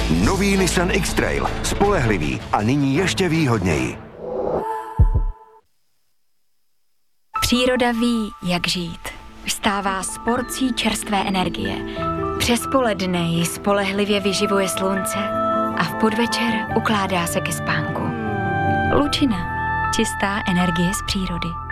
Nový Nissan X-Trail. Spolehlivý a nyní ještě výhodněji. Příroda ví, jak žít. Vstává s porcí čerstvé energie. Přes poledne ji spolehlivě vyživuje slunce a v podvečer ukládá se ke spánku. Lučina. Čistá energie z přírody.